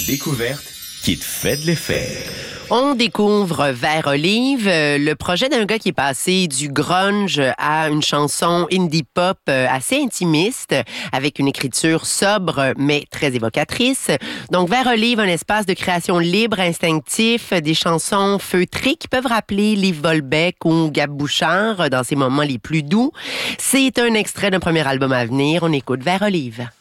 découverte qui te fait de l'effet. On découvre Vert Olive, le projet d'un gars qui est passé du grunge à une chanson indie pop assez intimiste, avec une écriture sobre mais très évocatrice. Donc Vert Olive, un espace de création libre, instinctif, des chansons feutrées qui peuvent rappeler Liv Volbeck ou Gab Bouchard dans ses moments les plus doux. C'est un extrait d'un premier album à venir. On écoute Vert Olive.